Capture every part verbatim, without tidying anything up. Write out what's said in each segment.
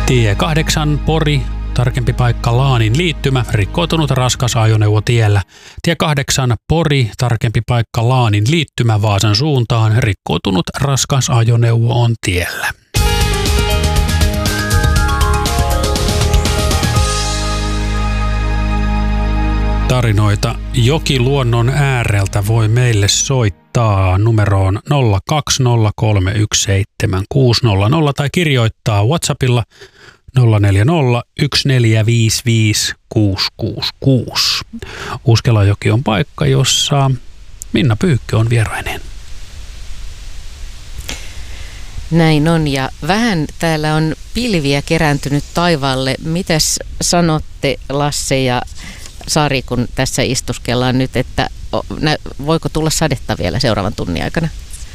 Tie kahdeksan Pori, tarkempi paikka Laanin liittymä, rikkoutunut raskas ajoneuvo tiellä. Tie kahdeksan Pori, tarkempi paikka Laanin liittymä Vaasan suuntaan, rikkoutunut raskas ajoneuvo on tiellä. Tarinoita Jokiluonnon ääreltä voi meille soittaa numeroon nolla kaksi nolla kolme yksi seitsemän kuusi nolla nolla tai kirjoittaa WhatsAppilla nolla neljä nolla yksi neljä viisi viisi kuusi kuusi kuusi. Uskelajoki on paikka, jossa Minna Pyykkö on vierainen. Näin on, ja vähän täällä on pilviä kerääntynyt taivaalle. Mitäs sanotte, Lasse ja Sari, kun tässä istuskellaan nyt, että voiko tulla sadetta vielä seuraavan tunnin aikana?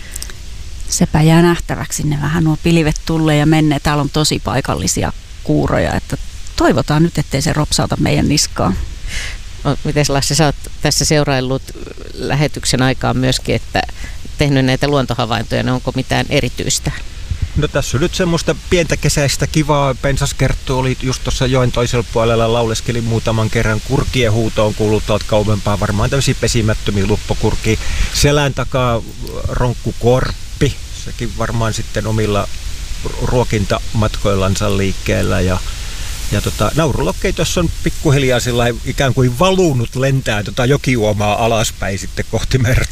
Sepä jää nähtäväksi, ne vähän nuo pilvet tulee ja menee. Täällä on tosi paikallisia kuuroja, että toivotaan nyt, ettei se ropsauta meidän niskaan. No, mites Lasse, sä oot tässä seuraillut lähetyksen aikaan myöskin, että tehnyt näitä luontohavaintoja, ne onko mitään erityistä? No tässä on nyt semmoista pientä kesäistä kivaa. Pensaskerttu oli just tuossa joen toisella puolella, lauleskeli muutaman kerran. Kurkien huuto on kuullut tuolta kauempaa, varmaan tämmöisiä pesimättömiä luppokurkia. Selän takaa ronkkukorppi, sekin varmaan sitten omilla ruokintamatkoillansa liikkeellä. Ja, ja tota, naurulokkeja tuossa on pikkuhiljaa ikään kuin valunut lentää tota jokiuomaa alaspäin sitten kohti merta.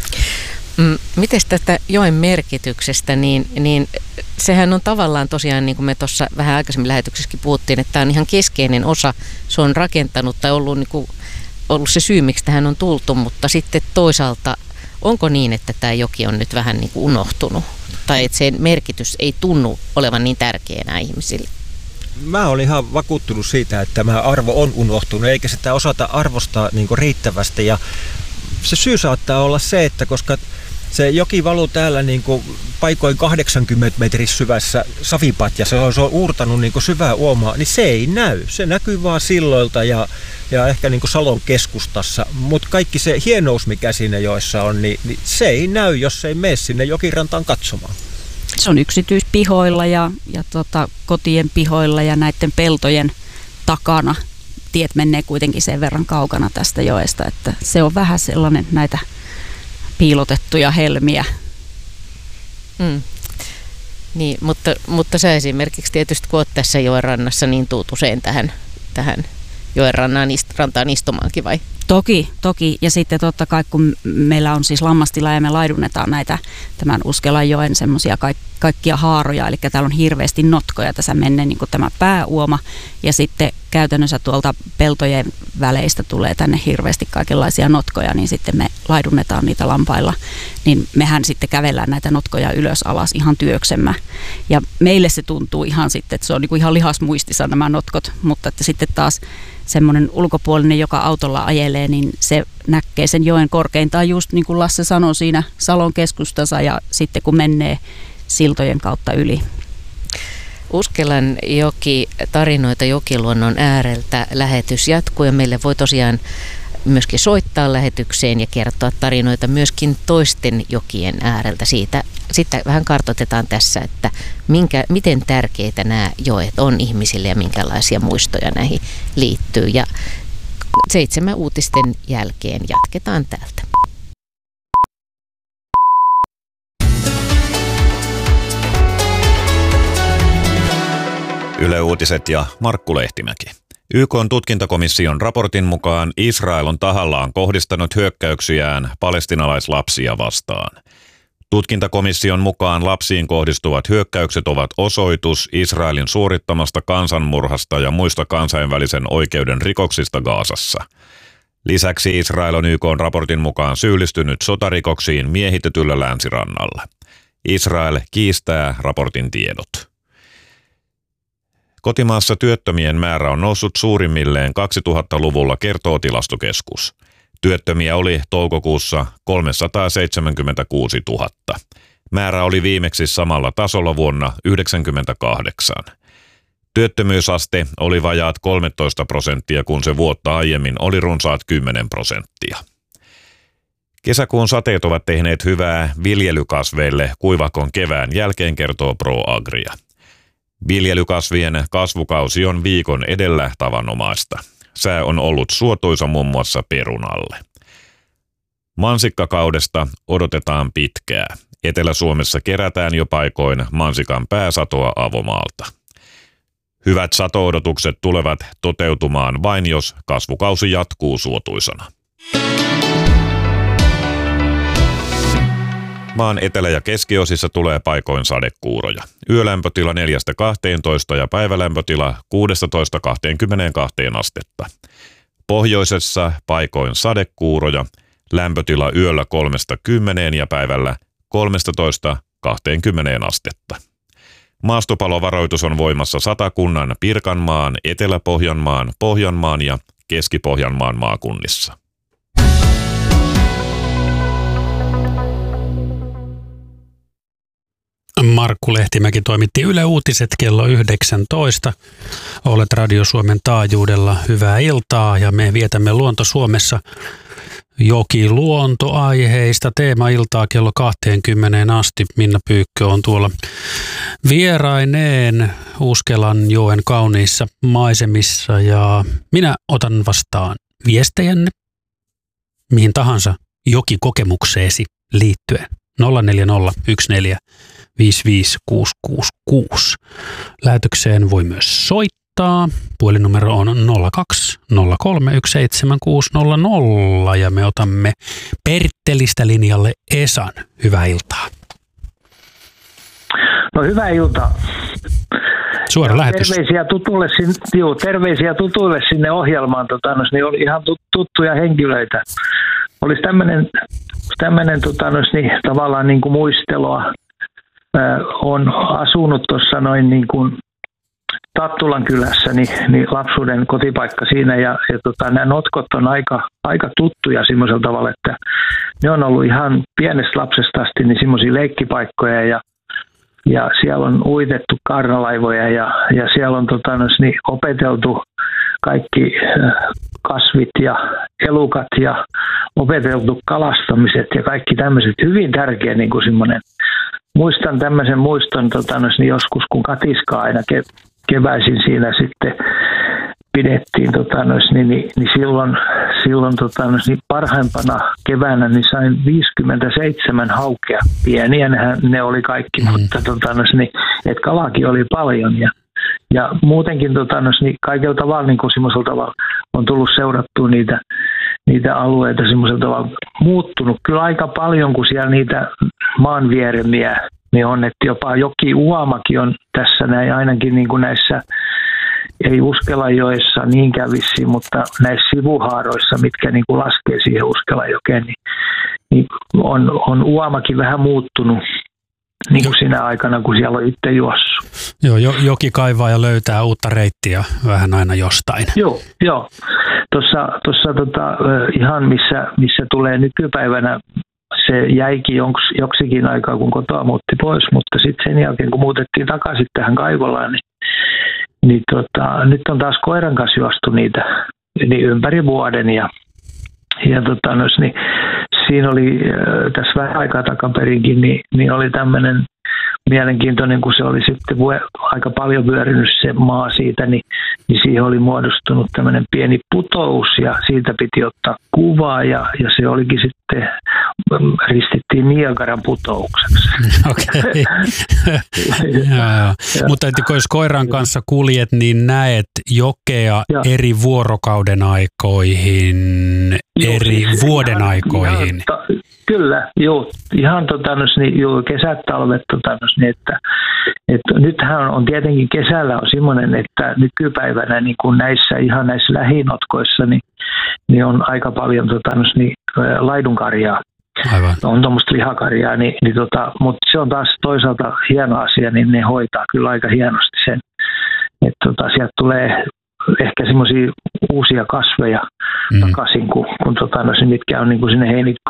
Mites tästä joen merkityksestä, niin, niin sehän on tavallaan tosiaan, niin kuin me tuossa vähän aikaisemmin lähetyksessäkin puhuttiin, että tämä on ihan keskeinen osa, se on rakentanut tai ollut, niin kuin, ollut se syy, miksi tähän on tultu, mutta sitten toisaalta, onko niin, että tämä joki on nyt vähän niin kuin unohtunut, tai että sen merkitys ei tunnu olevan niin tärkeä enää ihmisille? Mä olin ihan vakuuttunut siitä, että tämä arvo on unohtunut, eikä sitä osata arvostaa niin kuin riittävästi, ja se syy saattaa olla se, että koska se joki valuu täällä niin kuin paikoin kahdeksankymmentä metriä syvässä savipatjassa, se on, se on uurtanut niin kuin syvää uomaa, niin se ei näy. Se näkyy vaan silloilta ja, ja ehkä niin kuin Salon keskustassa, mutta kaikki se hienous, mikä siinä joessa on, niin, niin se ei näy, jos ei mene sinne jokirantaan katsomaan. Se on yksityispihoilla ja, ja tota, kotien pihoilla ja näiden peltojen takana. Tiet menee kuitenkin sen verran kaukana tästä joesta, että se on vähän sellainen näitä piilotettuja helmiä. Mm. Niin, mutta, mutta sä esimerkiksi tietysti kun oot tässä joen rannassa, niin tuut usein tähän, tähän joen rantaan, rantaan istumaankin vai? Toki, toki. Ja sitten totta kai kun meillä on siis lammastila ja me laidunnetaan näitä tämän Uskelajoen semmoisia kaik, kaikkia haaroja, eli täällä on hirveästi notkoja, tässä menee niin kuin tämä pääuoma ja sitten käytännössä tuolta peltojen väleistä tulee tänne hirveästi kaikenlaisia notkoja, niin sitten me laidunnetaan niitä lampailla, niin mehän sitten kävellään näitä notkoja ylös alas ihan työksemme. Ja meille se tuntuu ihan sitten, että se on niin kuin ihan lihasmuistissa nämä notkot, mutta että sitten taas semmoinen ulkopuolinen, joka autolla ajelee, niin se näkee sen joen korkeintaan just niin kuin Lasse sanoi siinä Salon keskustassa ja sitten kun menee siltojen kautta yli. Uskelan joki, tarinoita Jokiluonnon ääreltä lähetys jatkuu ja meille voi tosiaan myöskin soittaa lähetykseen ja kertoa tarinoita myöskin toisten jokien ääreltä. Siitä, sitten vähän kartoitetaan tässä, että minkä, miten tärkeitä nämä joet on ihmisille ja minkälaisia muistoja näihin liittyy. Ja seitsemän uutisten jälkeen jatketaan täältä. Yle Uutiset ja Markku Lehtimäki. Y K:n tutkintakomission raportin mukaan Israel on tahallaan kohdistanut hyökkäyksiään palestiinalaislapsia vastaan. Tutkintakomission mukaan lapsiin kohdistuvat hyökkäykset ovat osoitus Israelin suorittamasta kansanmurhasta ja muista kansainvälisen oikeuden rikoksista Gazassa. Lisäksi Israel on Y K:n raportin mukaan syyllistynyt sotarikoksiin miehitetyllä länsirannalla. Israel kiistää raportin tiedot. Kotimaassa työttömien määrä on noussut suurimmilleen kaksituhattaluvulla, kertoo Tilastokeskus. Työttömiä oli toukokuussa kolmesataaseitsemänkymmentäkuusituhatta. Määrä oli viimeksi samalla tasolla vuonna yhdeksänkymmentäkahdeksan. Työttömyysaste oli vajaat kolmetoista prosenttia, kun se vuotta aiemmin oli runsaat kymmenen prosenttia. Kesäkuun sateet ovat tehneet hyvää viljelykasveille kuivakon kevään jälkeen, kertoo ProAgria. Viljelykasvien kasvukausi on viikon edellä tavanomaista. Sää on ollut suotuisa muun muassa perunalle. Mansikkakaudesta odotetaan pitkää. Etelä-Suomessa kerätään jo paikoin mansikan pääsatoa avomaalta. Hyvät sato-odotukset tulevat toteutumaan vain, jos kasvukausi jatkuu suotuisana. Maan etelä- ja keskiosissa tulee paikoin sadekuuroja. Yölämpötila neljästä kahteentoista ja päivälämpötila kuudestatoista kahteenkymmeneenkahteen astetta. Pohjoisessa paikoin sadekuuroja, lämpötila yöllä kolmesta kymmeneen ja päivällä kolmestatoista kahteenkymmeneen astetta. Maastopalovaroitus on voimassa Satakunnan, Pirkanmaan, Etelä-Pohjanmaan, Pohjanmaan ja Keski-Pohjanmaan maakunnissa. Markku Lehtimäki toimitti Yle Uutiset kello yhdeksäntoista. Olet Radio Suomen taajuudella. Hyvää iltaa ja me vietämme Luonto Suomessa jokiluontoaiheista teemailtaa kello kaksikymmentä asti. Minna Pyykkö on tuolla vieraineen Uskelanjoen kauniissa maisemissa ja minä otan vastaan viestejänne mihin tahansa jokikokemukseesi liittyen. nolla neljä nolla yksi neljä viisi viisi kuusi kuusi kuusi. Lähetykseen voi myös soittaa. Puhelinnumero on nolla kaksi nolla kolme yksi seitsemän kuusi nolla nolla ja me otamme Perttelistä linjalle Esan. Hyvää iltaa. No hyvää iltaa. Suora lähetys. Terveisiä tutuille, juu, terveisiä tutuille sinne ohjelmaan. Tota, no, niin oli ihan tuttuja henkilöitä. Olisi tämmöinen tämmöinen tota, no, niin, tavallaan niin kuin muistelua. On asunut tuossa noin niin kuin Tattulan kylässä, niin, niin lapsuuden kotipaikka siinä ja, ja tota, nämä notkot on aika, aika tuttuja semmoisella tavalla, että ne on ollut ihan pienestä lapsesta asti niin semmoisia leikkipaikkoja ja, ja siellä on uitettu kaarnalaivoja ja, ja siellä on tota, no, niin opeteltu kaikki kasvit ja elukat ja opeteltu kalastamiset ja kaikki tämmöiset. Hyvin tärkeä niin kuin semmoinen. Muistan tämmöisen muiston tota, niin joskus, kun katiskaa aina ke, keväisin siinä sitten pidettiin, tota, niin, niin, niin silloin, silloin tota, niin parhaimpana keväänä niin sain viisikymmentäseitsemän haukea. Pieniä ne, ne oli kaikki, mm. mutta tota, niin, et kalaakin oli paljon ja, ja muutenkin tota, niin kaikella tavalla niin kuin semmoisella tavalla on tullut seurattua niitä niitä alueita semmoisella tavalla muuttunut kyllä aika paljon, kun siellä niitä maanvieremiä niin on, että jopa joki Uomakin on tässä näin ainakin niin kuin näissä, ei Uskelanjoessa niinkään vissiin, mutta näissä sivuhaaroissa, mitkä niin kuin laskee siihen Uskelanjokeen, niin, niin on, on Uomakin vähän muuttunut niin kuin sinä aikana, kun siellä on itse juossut. Joo, joki kaivaa ja löytää uutta reittiä vähän aina jostain. Joo, joo. Tuossa, tuossa tota, ihan missä, missä tulee nykypäivänä, se jäikin jonks, joksikin aikaa, kun kotoa muutti pois, mutta sitten sen jälkeen, kun muutettiin takaisin tähän Kaivolaan, niin, niin tota, nyt on taas koiran kanssa juostu niitä niin ympäri vuoden. Ja, ja tota, no, niin, siinä oli äh, tässä vähän aikaa takaperinkin, niin, niin oli tämmöinen mielenkiintoinen, kun se oli sitten aika paljon vyörynyt se maa siitä, niin, niin siihen oli muodostunut tämmöinen pieni putous ja siitä piti ottaa kuvaa ja, ja se olikin sitten, ristittiin Niagaran putoukseksi. Okei. Mutta jos koiran kanssa kuljet, niin näet jokea ja eri vuorokauden aikoihin, joo, eri siis vuoden ihan, aikoihin. Ihan, ta, kyllä, joo. Ihan tota, niin, joo, kesät, talvet, tota, niin, että, että nythän on tietenkin kesällä on semmoinen, että nykypäivänä niin kuin näissä ihan näissä lähinotkoissa niin, niin on aika paljon tota, niin, laidunkarjaa. Aivan. On tuommoista lihakarjaa, niin, niin tota, mutta se on taas toisaalta hieno asia, niin ne hoitaa kyllä aika hienosti sen. Että tota, sieltä tulee ehkä semmoisia uusia kasveja mm. takaisin, kun, kun tota, no, se, mitkä on niin kuin sinne